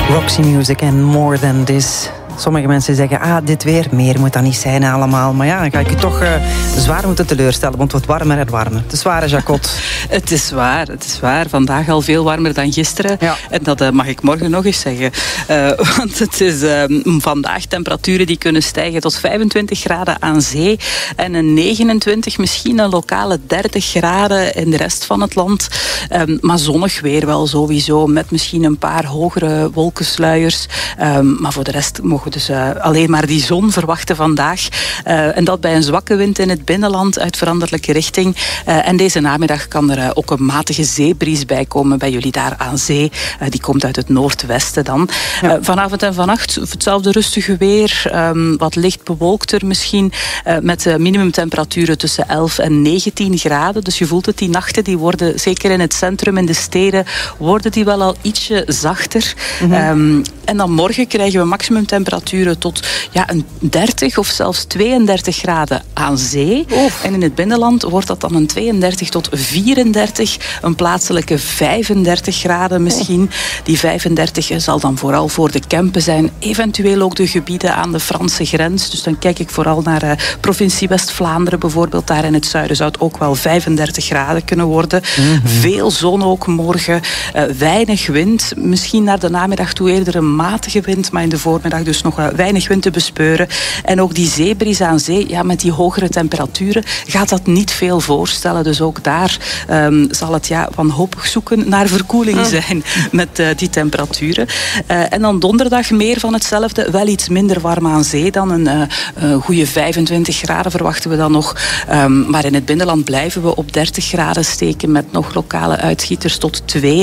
Roxy Music en More Than This. Sommige mensen zeggen, dit weer, meer moet dat niet zijn allemaal. Maar ja, dan ga ik je toch zwaar moeten teleurstellen, want het wordt warmer en warmer. Het is waar, Jacot. Het is waar. Vandaag al veel warmer dan gisteren. Ja. En dat mag ik morgen nog eens zeggen. Want het is vandaag temperaturen die kunnen stijgen tot 25 graden aan zee. En een 29, misschien een lokale 30 graden in de rest van het land. Maar zonnig weer wel sowieso, met misschien een paar hogere wolkensluiers. Maar voor de rest mogen we dus alleen maar die zon verwachten vandaag. En dat bij een zwakke wind in het binnenland uit veranderlijke richting. En deze namiddag kan er ook een matige zeebries bij komen bij jullie daar aan zee. Die komt uit het noordwesten dan. Ja. Vanavond en vannacht hetzelfde rustige weer. Wat licht bewolkter misschien. Met minimumtemperaturen tussen 11 en 19 graden. Dus je voelt het, die nachten die worden, zeker in het centrum, in de steden, worden die wel al ietsje zachter. Mm-hmm. En dan morgen krijgen we maximumtemperaturen tot een 30 of zelfs 32 graden aan zee. Oef. En in het binnenland wordt dat dan een 32 tot 34, een plaatselijke 35 graden misschien. Die 35 zal dan vooral voor de Kempen zijn. Eventueel ook de gebieden aan de Franse grens. Dus dan kijk ik vooral naar provincie West-Vlaanderen bijvoorbeeld. Daar in het zuiden zou het ook wel 35 graden kunnen worden. Mm-hmm. Veel zon ook morgen. Weinig wind. Misschien naar de namiddag toe eerder een matige wind. Maar in de voormiddag dus nog weinig wind te bespeuren. En ook die zeebries aan zee, met die hogere temperaturen gaat dat niet veel voorstellen. Dus ook daar zal het wanhopig zoeken naar verkoeling zijn met die temperaturen. En dan donderdag meer van hetzelfde. Wel iets minder warm aan zee dan. Een goede 25 graden verwachten we dan nog. Maar in het binnenland blijven we op 30 graden steken met nog lokale uitschieters tot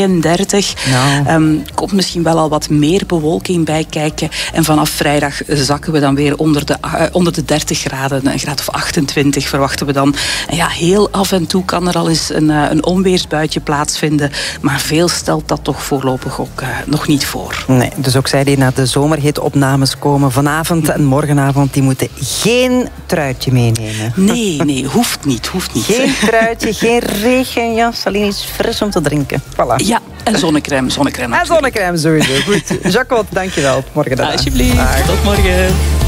32. Nou. Komt misschien wel al wat meer bewolking bij kijken. En vanaf vrijdag zakken we dan weer onder de 30 graden. Een graad of 28 verwachten we dan. En heel af en toe kan er al eens een onweersbuitje plaatsvinden. Maar veel stelt dat toch voorlopig ook nog niet voor. Nee, dus ook zij die naar de zomerhitopnames komen vanavond en morgenavond, die moeten geen truitje meenemen. Nee, hoeft niet. Geen truitje, geen regenjas, alleen iets fris om te drinken. Voilà. Ja, en zonnecrème. En zonnecrème sowieso. Goed. Jacot, dankjewel. Morgen dan. Alsjeblieft. Tot morgen.